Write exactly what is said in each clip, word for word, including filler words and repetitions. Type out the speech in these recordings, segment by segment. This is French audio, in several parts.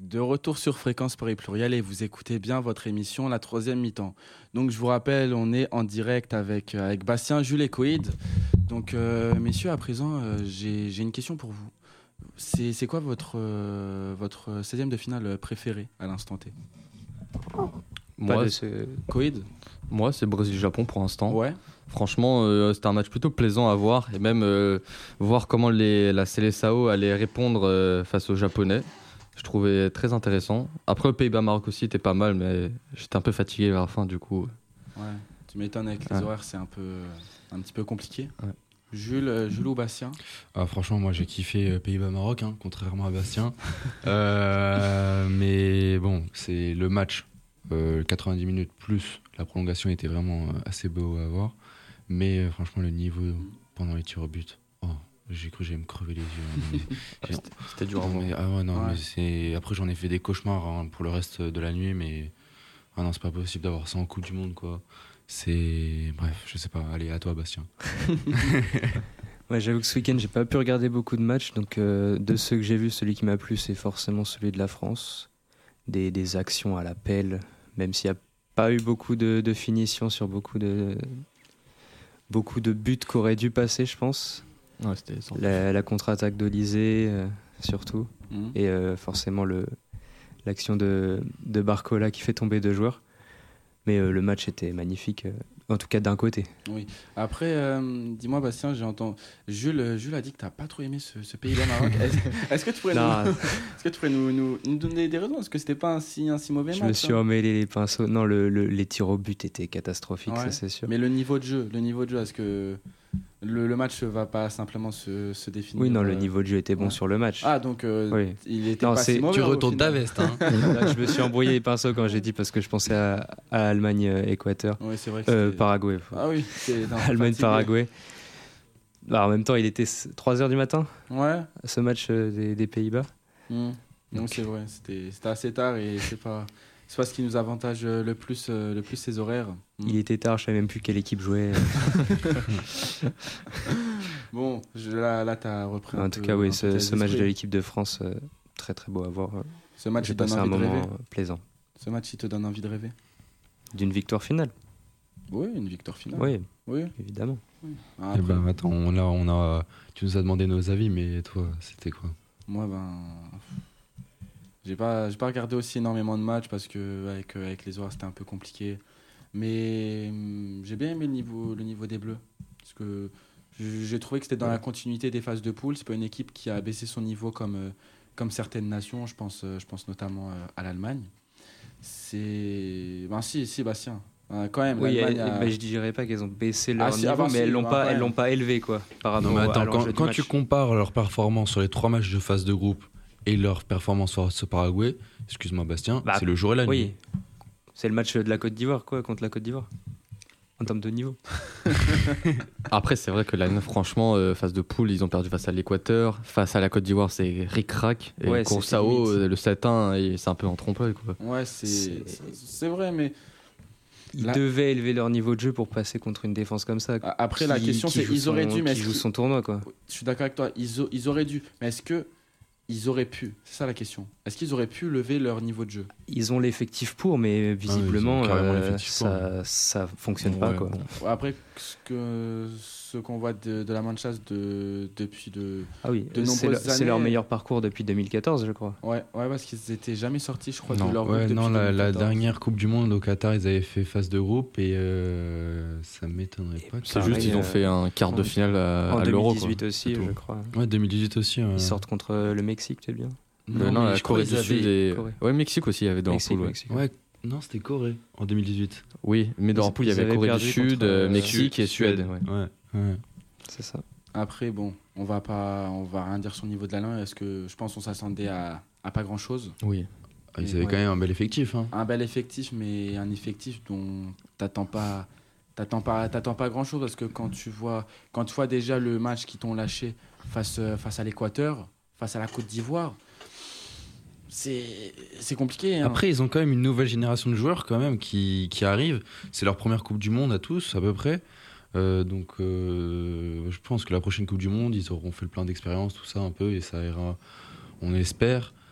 De retour sur Fréquence Paris Pluriel et vous écoutez bien votre émission La Troisième Mi-temps. Donc je vous rappelle, on est en direct avec, avec Bastien, Jules et Coïd. Donc euh, messieurs, à présent, euh, j'ai, j'ai une question pour vous. C'est, c'est quoi votre, euh, votre seizième de finale préféré à l'instant T? Moi, de... c'est... Coïd Moi, c'est Brésil-Japon pour l'instant. Ouais. Franchement, euh, c'était un match plutôt plaisant à voir et même euh, voir comment les, la Seleção allait répondre euh, face aux Japonais. Je trouvais très intéressant. Après, le Pays-Bas-Maroc aussi était pas mal, mais j'étais un peu fatigué vers la fin, du coup. Ouais, tu m'étonnes, avec les ouais. horaires, c'est un, peu, un petit peu compliqué. Ouais. Jules, euh, Jules ou Bastien? Ah, franchement, moi j'ai kiffé Pays-Bas-Maroc, hein, contrairement à Bastien. euh, mais bon, c'est le match. Euh, quatre-vingt-dix minutes plus la prolongation était vraiment assez beau à voir. Mais euh, franchement, le niveau pendant les tirs au but. Oh. J'ai cru que j'allais me crever les yeux. Hein, c'était, c'était dur à voir. Ah ouais, non, ouais. mais c'est... Après, j'en ai fait des cauchemars hein, pour le reste de la nuit, mais ah non, c'est pas possible d'avoir ça en Coupe du Monde, quoi. C'est... Bref, je sais pas. Allez, à toi, Bastien. Ouais, j'avoue que ce week-end, j'ai pas pu regarder beaucoup de matchs. Donc, euh, de ceux que j'ai vus, celui qui m'a plu, c'est forcément celui de la France. Des, des actions à la pelle, même s'il n'y a pas eu beaucoup de, de finitions sur beaucoup de, beaucoup de buts qu'aurait dû passer, je pense. Ouais, c'était la, la contre-attaque d'Olysée, euh, surtout. Mmh. Et euh, forcément, le, l'action de, de Barcola qui fait tomber deux joueurs. Mais euh, le match était magnifique, euh, en tout cas d'un côté. Oui. Après, euh, dis-moi, Bastien, j'ai entendu. Jules, Jules a dit que tu n'as pas trop aimé ce, ce Pays-Bas-Maroc. Est-ce, est-ce que tu pourrais, nous, est-ce que tu pourrais nous, nous, nous donner des raisons? Est-ce que c'était pas un si, un si mauvais Je match? Je me suis hein emmêlé les pinceaux. Non, le, le, les tirs au but étaient catastrophiques, ouais. ça c'est sûr. Mais le niveau de jeu, le niveau de jeu, est-ce que le, le match va pas simplement se, se définir? Oui, non, euh... le niveau de jeu était bon ouais. sur le match. Ah, donc euh, oui. il était non, pas c'est... si mauvais. Tu retournes ta veste, hein. Là, je me suis embrouillé les pinceaux quand j'ai dit parce que je pensais à, à Allemagne-Équateur. Oui, c'est vrai. Que euh, Paraguay. Ah oui. Allemagne-Paraguay. Bah, en même temps, il était trois heures du matin. Ouais. Ce match des, des Pays-Bas. Mmh. Donc c'est vrai, c'était, c'était assez tard et c'est pas, c'est pas ce qui nous avantage le plus, le plus ces horaires. Mmh. Il était tard, je savais même plus quelle équipe jouait. Bon, je, là, là t'as repris. En un tout peu, cas, oui, un ce, peu ce match de l'équipe de France, euh, très très beau à voir. Ce match, j'ai il donne passé envie un de moment rêver. plaisant. Ce match, il te donne envie de rêver. D'une victoire finale. Oui, une victoire finale. Oui, oui. évidemment. Oui. Ah, eh ben, attends, on a, on a, tu nous as demandé nos avis, mais toi, c'était quoi? Moi, ben, j'ai pas, j'ai pas regardé aussi énormément de matchs parce que avec, avec les horaires, c'était un peu compliqué. Mais hum, j'ai bien aimé le niveau, le niveau des Bleus parce que j'ai trouvé que c'était dans la continuité des phases de poule. C'est pas une équipe qui a baissé son niveau comme, euh, comme certaines nations. Je pense, euh, je pense notamment euh, à l'Allemagne. C'est, ben si, si, Bastien. Euh, quand même, oui, l'Allemagne elle, a... bah, je dirais pas qu'elles ont baissé leur ah, si, niveau, avant, mais si, elles l'ont ben, pas, elles même. l'ont pas élevé quoi. Par rapport non, mais attends, à quand, quand tu compares leur performance sur les trois matchs de phase de groupe et leur performance face au Paraguay, excuse-moi Bastien, bah, c'est le jour et la oui. nuit. C'est le match de la Côte d'Ivoire quoi, contre la Côte d'Ivoire. En termes de niveau. Après, c'est vrai que là, franchement, euh, phase de poule, ils ont perdu face à l'Équateur. Face à la Côte d'Ivoire, c'est ric-rac. Et ouais, Curaçao, euh, le sept un, c'est un peu en trompe-l'œil. Quoi. Ouais, c'est, c'est... c'est vrai, mais. Ils là... devaient élever leur niveau de jeu pour passer contre une défense comme ça. Après, qui, la question, c'est ils auraient dû. Mais qui joue son tournoi, quoi. Je suis d'accord avec toi. Ils, o- ils auraient dû. Mais est-ce que. Ils auraient pu, c'est ça la question. Est-ce qu'ils auraient pu lever leur niveau de jeu? Ils ont l'effectif pour, mais visiblement, ah, euh, ça, ça fonctionne ouais, pas. Quoi. Bon. Après, ce, que, ce qu'on voit de, de la Mannschaft de, depuis de, ah oui, de nombreuses c'est le, années. C'est leur meilleur parcours depuis deux mille quatorze, je crois. Ouais, ouais parce qu'ils n'étaient jamais sortis, je crois, non, de leur ouais, groupe non, depuis la, la deux mille quatorze. dernière Coupe du Monde au Qatar, ils avaient fait phase de groupe et euh, ça m'étonnerait pas. C'est pareil, juste, ils ont euh, fait un quart de finale à, en à l'Euro. En deux mille dix-huit aussi, je crois. Ouais, deux mille dix-huit aussi. Ouais. Ils sortent contre le Mexique, c'est bien. Non, non la Corée du Sud et... Corée. Ouais, Mexique aussi, il y avait dans Mexique, la poule. Mexique, ouais. ouais, non, c'était Corée en deux mille dix-huit. Oui, mais dans la poule, il y avait Corée du Sud, euh, Mexique et Suède. Suède. Ouais. Ouais, ouais. C'est ça. Après, bon, on va pas, on va rien dire sur le niveau de l'Alain. Est-ce que je pense qu'on s'attendait à, à pas grand-chose? Oui. Ah, ils avaient ouais. quand même un bel effectif. Hein. Un bel effectif, mais un effectif dont t'attends pas, t'attends pas, t'attends pas grand-chose parce que quand tu vois, quand tu vois déjà le match qu'ils t'ont lâché face, face à l'Équateur, face à la Côte d'Ivoire. C'est, c'est compliqué. Hein. Après, ils ont quand même une nouvelle génération de joueurs quand même qui, qui arrive. C'est leur première Coupe du Monde à tous, à peu près. Euh, donc, euh, je pense que la prochaine Coupe du Monde, ils auront fait le plein d'expérience, tout ça un peu, et ça ira, on espère,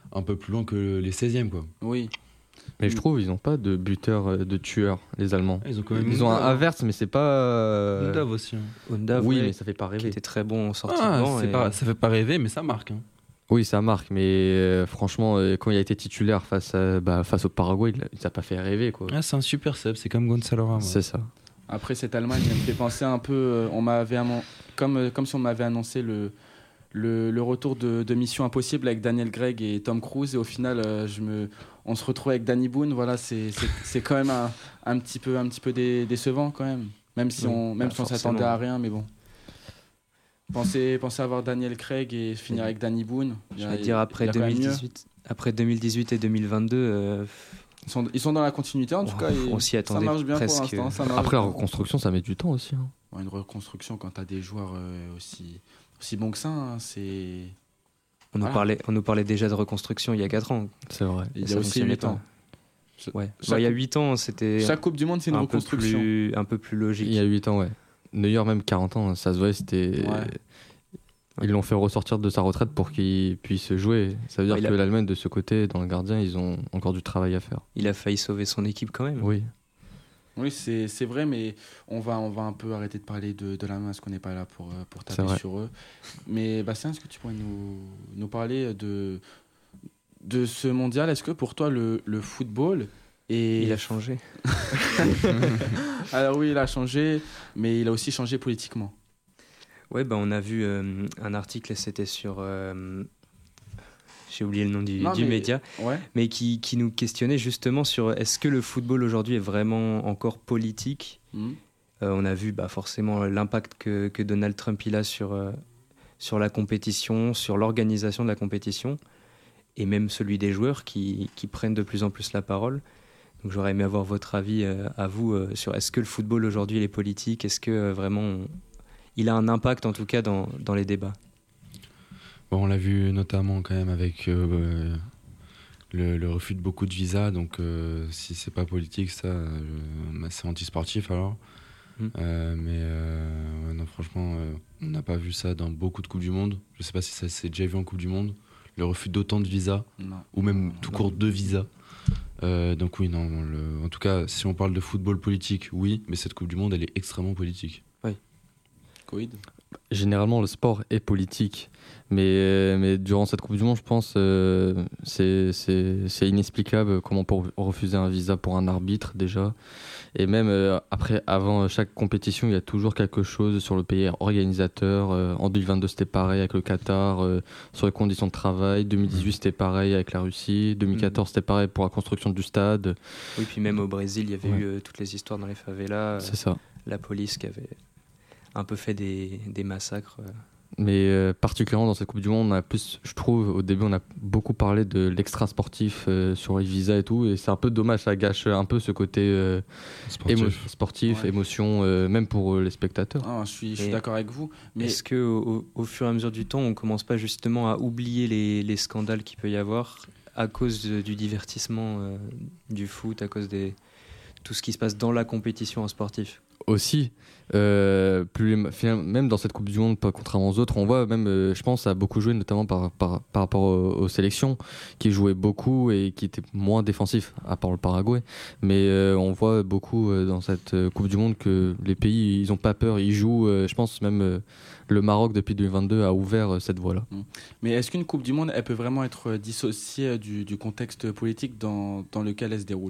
un peu plus loin que les seizièmes, quoi. Oui. Mais je trouve ils n'ont pas de buteur, euh, de tueur, les Allemands. Ah, ils ont quand même Ils ont un Undav. Havertz, mais c'est pas. euh, Undav aussi. hein. Undav, Oui, ouais, mais ça fait pas qui rêver. était très bon en sortie de Ah, banc. c'est et- pas, ça fait pas rêver, mais ça marque. hein. Oui, ça marque, mais euh, franchement, euh, quand il a été titulaire face, à, bah, face au Paraguay, il a- il n'a pas fait rêver, quoi. Ah, c'est un super sub, c'est comme Gonzalo Ramos. C'est ça. Après, cette Allemagne, elle me fait penser un peu. euh, on m'avait amon- comme, euh, comme si on m'avait annoncé le, le, le retour de, de Mission Impossible avec Daniel Craig et Tom Cruise. Et au final, euh, je me, on se retrouve avec Danny Boone. Voilà, c'est, c'est, c'est quand même un, un petit peu, un petit peu dé- décevant, quand même. Même si Oui, on même bah, si on forcément. s'attendait à rien, mais bon. Pensez, pensez avoir Daniel Craig et finir avec Danny Boone. Il y Je a- vais dire il après y a quand même mieux. deux mille dix-huit, après deux mille dix-huit et deux mille vingt-deux, euh, Ils sont, ils sont dans la continuité, en tout On- cas. et on s'y ça attendait marche bien presque. pour l'instant. ça marche Après, la bien. reconstruction, ça met du temps aussi. hein. Bon, une reconstruction, quand tu as des joueurs euh, aussi, aussi bons que ça, hein, c'est. on, nous Voilà. parlait, on nous parlait déjà de reconstruction il y a quatre ans. C'est vrai. Il y ça a aussi fonctionnait huit pas. ans. Ouais. Chaque Bah, il y a coupe- huit ans, c'était Chaque Coupe du Monde, c'est une un peu, reconstruction. plus, un peu plus logique. Il y a huit ans, ouais. Neuer, même quarante ans, ça se voit, c'était. Ouais. Ils l'ont fait ressortir de sa retraite pour qu'il puisse jouer. Ça veut dire Ouais, il que a- l'Allemagne, de ce côté, dans le gardien, ils ont encore du travail à faire. Il a failli sauver son équipe quand même. Oui. Oui, c'est c'est vrai, mais on va, on va un peu arrêter de parler de, de la main parce qu'on n'est pas là pour, euh, pour C'est taper vrai. sur eux. Mais Bastien, est-ce que tu pourrais nous, nous parler de, de ce mondial? Est-ce que pour toi, le, le football est. Il a changé. Alors oui, il a changé, mais il a aussi changé politiquement. Ouais, bah, on a vu euh, un article, c'était sur. euh, J'ai oublié le nom du, Non, du mais- média, Ouais. mais qui, qui nous questionnait justement sur est-ce que le football aujourd'hui est vraiment encore politique. Mhm. Euh, On a vu bah, forcément l'impact que, que Donald Trump il a sur, euh, sur la compétition, sur l'organisation de la compétition, et même celui des joueurs qui, qui prennent de plus en plus la parole. Donc j'aurais aimé avoir votre avis euh, à vous euh, sur est-ce que le football aujourd'hui il est politique, est-ce que euh, vraiment on- il a un impact en tout cas dans, dans les débats. Bon, on l'a vu notamment quand même avec euh, le, le refus de beaucoup de visas. Donc, euh, si c'est pas politique, ça, euh, bah, c'est anti-sportif alors. Mm. Euh, mais euh, ouais, non, franchement, euh, on n'a pas vu ça dans beaucoup de Coupes du Monde. Je sais pas si ça s'est déjà vu en Coupe du Monde. Le refus d'autant de visas, Non. ou même tout Non. court de visas. Euh, donc, oui, non. le- en tout cas, si on parle de football politique, oui, mais cette Coupe du Monde, elle est extrêmement politique. Covid. Généralement, le sport est politique. Mais, euh, mais durant cette Coupe du Monde, je pense euh, c'est c'est c'est inexplicable comment on peut refuser un visa pour un arbitre déjà. Et même euh, après, avant chaque compétition, il y a toujours quelque chose sur le pays organisateur. Euh, en deux mille vingt-deux, c'était pareil avec le Qatar, euh, sur les conditions de travail. deux mille dix-huit, c'était pareil avec la Russie. deux mille quatorze, c'était pareil pour la construction du stade. Oui, puis même au Brésil, il y avait Ouais. eu euh, toutes les histoires dans les favelas, euh, C'est ça. la police qui avait un peu fait des, des massacres. euh. Mais euh, particulièrement dans cette Coupe du Monde, on a plus, je trouve, au début, on a beaucoup parlé de l'extra sportif euh, sur les visas et tout, et c'est un peu dommage, ça gâche un peu ce côté euh, Sportif. émo- sportif, Ouais. émotion, euh, même pour euh, les spectateurs. Ah, je suis, je suis Et- d'accord avec vous. Mais Est-ce que au, au fur et à mesure du temps, on commence pas justement à oublier les, les scandales qu'il peut y avoir à cause de- du divertissement euh, du foot, à cause de tout ce qui se passe dans la compétition en sportif? Aussi, euh, plus, finalement, même dans cette Coupe du Monde, pas contrairement aux autres, on voit même, euh, je pense, ça a beaucoup joué, notamment par, par, par rapport aux, aux sélections, qui jouaient beaucoup et qui étaient moins défensifs, à part le Paraguay. Mais euh, on voit beaucoup euh, dans cette euh, Coupe du Monde que les pays, ils n'ont pas peur, ils jouent. euh, je pense même euh, le Maroc, depuis deux mille vingt-deux, a ouvert euh, cette voie-là. Mais est-ce qu'une Coupe du Monde, elle peut vraiment être euh, dissociée du, du contexte politique dans, dans lequel elle se déroule?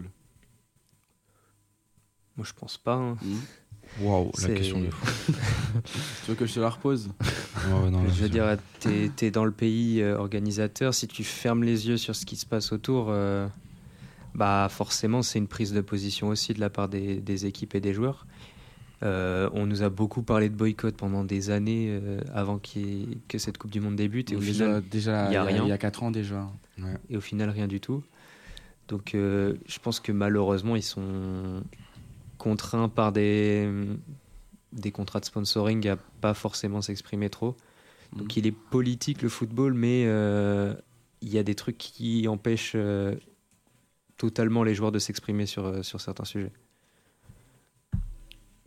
Moi, je pense pas. hein. Mhm. Waouh, la C'est- question de fou. Tu veux que je te la repose? Ouais, ouais, non, là, Je veux c'est- dire, t'es es dans le pays euh, organisateur, si tu fermes les yeux sur ce qui se passe autour, euh, bah forcément c'est une prise de position aussi de la part des, des équipes et des joueurs. Euh, on nous a beaucoup parlé de boycott pendant des années euh, avant qu'il y ait- que cette Coupe du Monde débute, et au, déjà, final, déjà, il y a rien. Il y a quatre ans déjà. Ouais. et au final rien du tout. Donc euh, je pense que malheureusement ils sont contraints par des, des contrats de sponsoring à pas forcément s'exprimer trop. Donc Mhm. il est politique le football, mais euh, il y a des trucs qui empêchent euh, totalement les joueurs de s'exprimer sur, euh, sur certains sujets.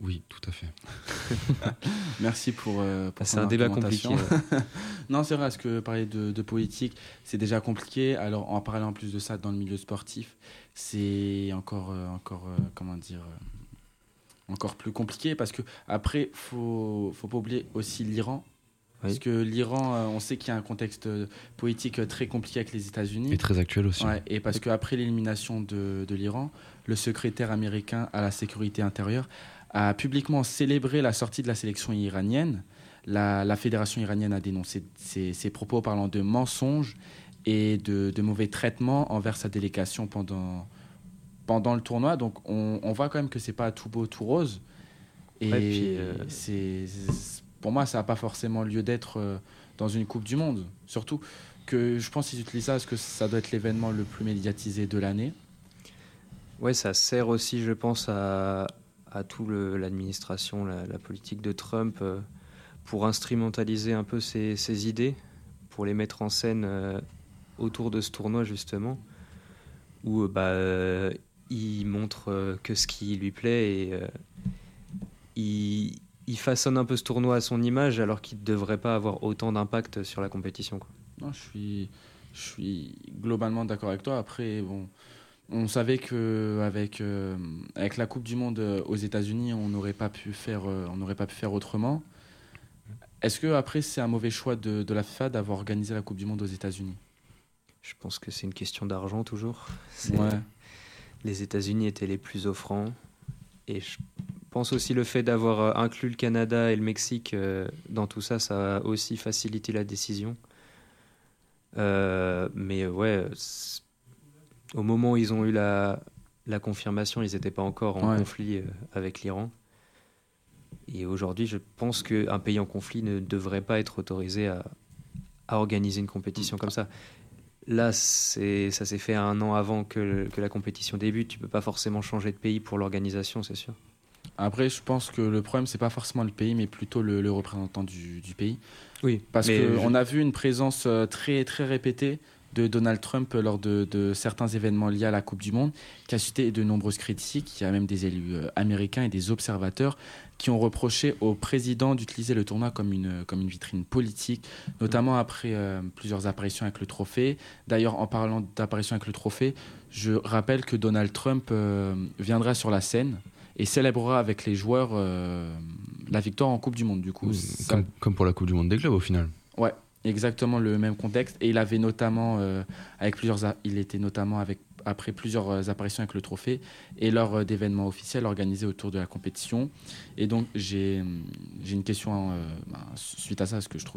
Oui, tout à fait. Merci pour, euh, pour C'est ton un débat compliqué. argumentation. Non, c'est vrai, parce que parler de, de politique, c'est déjà compliqué. Alors, en parlant en plus de ça dans le milieu sportif, c'est encore, euh, encore euh, comment dire, euh, encore plus compliqué. Parce que après, faut, faut pas oublier aussi l'Iran. Oui. Parce que l'Iran, euh, on sait qu'il y a un contexte euh, politique euh, très compliqué avec les États-Unis. Et très actuel aussi. Ouais, et parce qu'après l'élimination de, de l'Iran, le secrétaire américain à la sécurité intérieure a publiquement célébré la sortie de la sélection iranienne. La, la fédération iranienne a dénoncé ses, ses propos parlant de mensonges et de, de mauvais traitements envers sa délégation pendant, pendant le tournoi. Donc on, on voit quand même que c'est pas tout beau, tout rose. Et Ouais, puis, euh, c'est, c'est- pour moi, ça n'a pas forcément lieu d'être euh, dans une Coupe du Monde. Surtout que je pense qu'ils utilisent ça parce que ça doit être l'événement le plus médiatisé de l'année. Ouais, ça sert aussi, je pense, à, à tout le- l'administration, la, la politique de Trump, euh, pour instrumentaliser un peu ses, ses idées, pour les mettre en scène euh, autour de ce tournoi, justement, où euh, bah, euh, il montre euh, que ce qui lui plaît et euh, il, il façonne un peu ce tournoi à son image, alors qu'il ne devrait pas avoir autant d'impact sur la compétition, quoi. Non, je suis, je suis globalement d'accord avec toi. Après, bon, on savait que avec, euh, avec la Coupe du Monde euh, aux États-Unis, on n'aurait pas pu faire, euh, on n'aurait pas pu faire autrement. Est-ce que après c'est un mauvais choix de, de la FIFA d'avoir organisé la Coupe du Monde aux États-Unis? Je pense que c'est une question d'argent, toujours. C'est- Ouais. Les États-Unis étaient les plus offrants. Et je pense aussi le fait d'avoir euh, inclus le Canada et le Mexique euh, dans tout ça, ça a aussi facilité la décision. Euh, mais ouais, c'est- au moment où ils ont eu la, la confirmation, ils n'étaient pas encore en Ouais. conflit euh, avec l'Iran. Et aujourd'hui, je pense qu'un pays en conflit ne devrait pas être autorisé à, à organiser une compétition comme ça. Là, c'est, ça s'est fait un an avant que, le- que la compétition débute. Tu peux pas forcément changer de pays pour l'organisation, c'est sûr. Après, je pense que le problème c'est pas forcément le pays, mais plutôt le, le représentant du, du pays. Oui, Parce mais je- qu'on a vu une présence euh, très, très répétée de Donald Trump lors de, de certains événements liés à la Coupe du Monde, qui a suscité de nombreuses critiques. Il y a même des élus euh, américains et des observateurs qui ont reproché au président d'utiliser le tournoi comme une, comme une vitrine politique, notamment après euh, plusieurs apparitions avec le trophée. D'ailleurs, en parlant d'apparitions avec le trophée, je rappelle que Donald Trump euh, viendra sur la scène et célébrera avec les joueurs euh, la victoire en Coupe du Monde. Du coup, Oui, ça- comme, comme pour la Coupe du Monde des clubs au final. Ouais, exactement le même contexte. Et il avait notamment, euh, avec plusieurs, a- il était notamment avec après plusieurs euh, apparitions avec le trophée et lors euh, d'événements officiels organisés autour de la compétition. Et donc j'ai, j'ai une question euh, ben, suite à ça, parce que je trouve